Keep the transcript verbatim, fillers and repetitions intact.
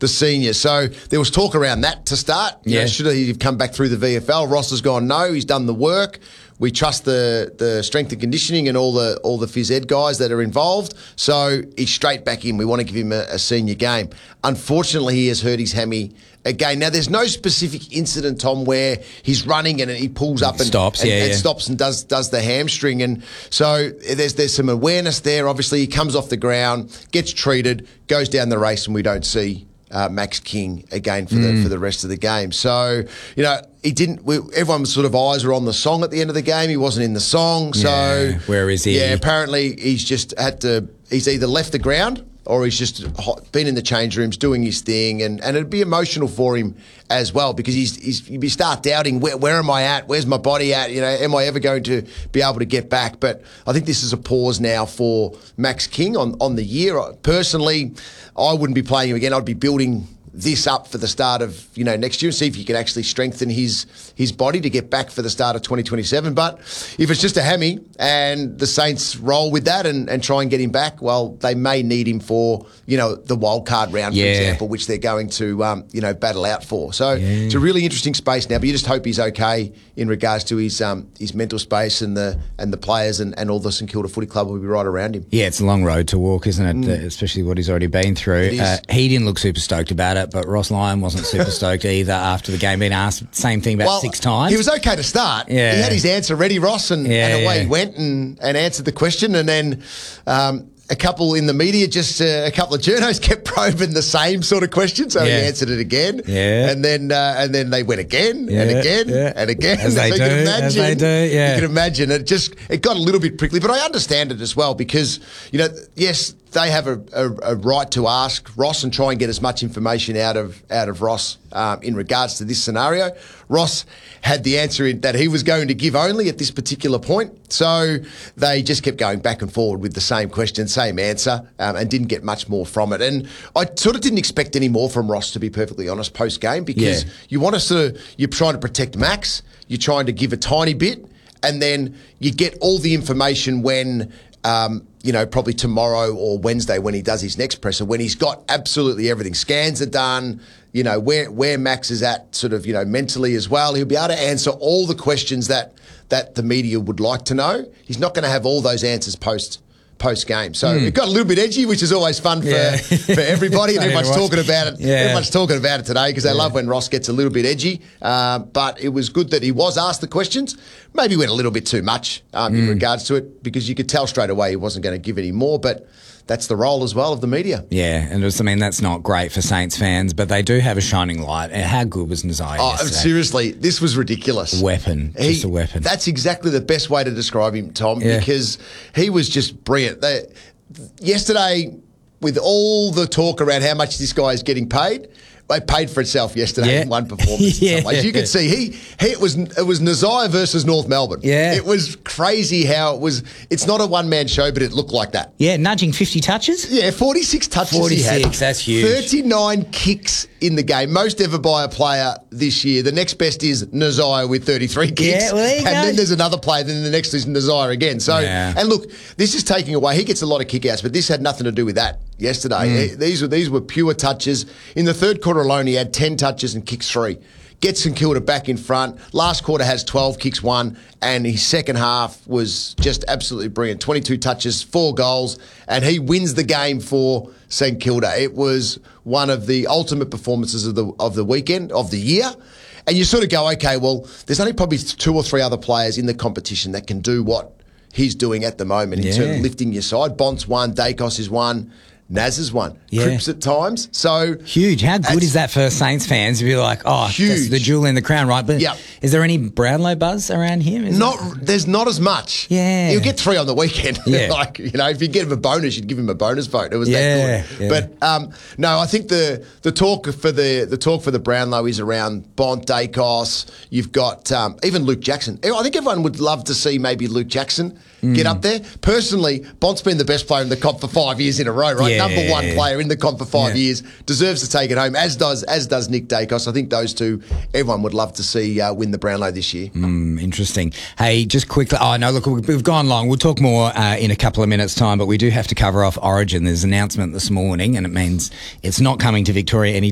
the senior. So there was talk around that to start. You Yeah. know, should he have come back through the V F L? Ross has gone, no, he's done the work. We trust the the strength and conditioning and all the all the phys ed guys that are involved. So he's straight back in. We want to give him a, a senior game. Unfortunately, he has hurt his hammy again. Now, there's no specific incident, Tom, where he's running and he pulls up and stops, and, yeah, and yeah. stops and does does the hamstring. And so there's there's some awareness there. Obviously, he comes off the ground, gets treated, goes down the race, and we don't see Uh, Max King again for the Mm. for the rest of the game. So, you know, he didn't. We, everyone's sort of eyes were on the song at the end of the game. He wasn't in the song. So Yeah, where is he? Yeah, apparently he's just had to. He's either left the ground or he's just hot, been in the change rooms doing his thing, and, and it'd be emotional for him as well because he's, he's you'd be start doubting where, where am I at? Where's my body at? You know, am I ever going to be able to get back? But I think this is a pause now for Max King on on the year. Personally, I wouldn't be playing him again. I'd be building this up for the start of, you know, next year and see if you can actually strengthen his his body to get back for the start of twenty twenty-seven. But if it's just a hammy and the Saints roll with that and, and try and get him back, well, they may need him for, you know, the wild card round, Yeah. for example, which they're going to, um, you know, battle out for. So Yeah. it's a really interesting space now, but you just hope he's okay in regards to his um, his mental space and the and the players and, and all the St Kilda Footy Club will be right around him. Yeah, it's a long road to walk, isn't it? Uh, especially what he's already been through. It is. Uh, he didn't look super stoked about it, but Ross Lyon wasn't super stoked either after the game. Been asked same thing about Well, six times. He was okay to start. Yeah. He had his answer ready, Ross, and, Yeah, and away yeah. he went and, and answered the question. And then um, a couple in the media, just uh, a couple of journos kept probing the same sort of question, so Yeah. he answered it again. Yeah. And then uh, and then they went again Yeah, and again yeah. and again. As they so you do, can as imagine, they do, yeah. You can imagine it just it got a little bit prickly, but I understand it as well because you know yes. They have a, a, a right to ask Ross and try and get as much information out of out of Ross um, in regards to this scenario. Ross had the answer in, that he was going to give only at this particular point, so they just kept going back and forward with the same question, same answer, um, and didn't get much more from it. And I sort of didn't expect any more from Ross, to be perfectly honest, post game because Yeah. you want to sort of you're trying to protect Max, you're trying to give a tiny bit, and then you get all the information when. Um, you know, probably tomorrow or Wednesday when he does his next presser, when he's got absolutely everything. Scans are done, you know, where where Max is at sort of, you know, mentally as well. He'll be able to answer all the questions that that the media would like to know. He's not going to have all those answers post post game. So it got a little bit edgy, which is always fun for, Yeah. for everybody. And Funny to everyone's watch. talking about it. Yeah. Everyone's talking about it today because they love when Ross gets a little bit edgy. Uh, but it was good that he was asked the questions. Maybe went a little bit too much um, in regards to it because you could tell straight away he wasn't going to give any more. But that's the role as well of the media. Yeah, and it was, I mean, that's not great for Saints fans, but they do have a shining light. And how good was Nazai Oh, yesterday? seriously, this was ridiculous. Weapon, He- just a weapon. That's exactly the best way to describe him, Tom, Yeah. because he was just brilliant. They, yesterday, with all the talk around how much this guy is getting paid, it paid for itself yesterday Yeah. in one performance. In Yeah. some ways. You could see he, he it was it was Nazai versus North Melbourne. Yeah. It was crazy how it was. It's not a one man show, but it looked like that. Yeah, nudging fifty touches. Yeah, forty-six touches he had. forty-six, that's huge. thirty-nine kicks in the game, most ever by a player this year. The next best is Nazai with thirty-three kicks. Yeah, well, there you and go. then there's another player, then the next is Nazai again. So, Yeah. and look, this is taking away, he gets a lot of kick outs, but this had nothing to do with that yesterday. Mm. He- These were these were pure touches. In the third quarter alone, he had ten touches and kicks three. Gets St Kilda back in front. Last quarter has twelve kicks, one, and his second half was just absolutely brilliant. twenty-two touches, four goals, and he wins the game for St Kilda. It was one of the ultimate performances of the of the weekend, of the year. And you sort of go, okay, well, there's only probably two or three other players in the competition that can do what he's doing at the moment in Yeah. terms of lifting your side. Bont's one, Dacos is one, Naz is one. Yeah. Cripps at times. So Huge. How good That's- is that for Saints fans to be like, oh, that's Huge. the jewel in the crown, right? But Yep. is there any Brownlow buzz around him? Is Not there's not as much. Yeah. He'll get three on the weekend. Yeah. Like, you know, if you give him a bonus, you'd give him a bonus vote. It was Yeah, that good. yeah. But um, no, I think the the talk for the the talk for the Brownlow is around Bont, Dacos. You've got um, even Luke Jackson. I think everyone would love to see maybe Luke Jackson get up there. Personally, Bont's been the best player in the comp for five years in a row, right? Yeah. Number one player in the comp for five Yeah. years, deserves to take it home, as does as does Nick Dacos. I think those two, everyone would love to see uh, win the Brownlow this year. Mm, interesting. Hey, just quickly. Oh, no, look, we've gone long. We'll talk more uh, in a couple of minutes' time, but we do have to cover off Origin. There's an announcement this morning, and it means it's not coming to Victoria any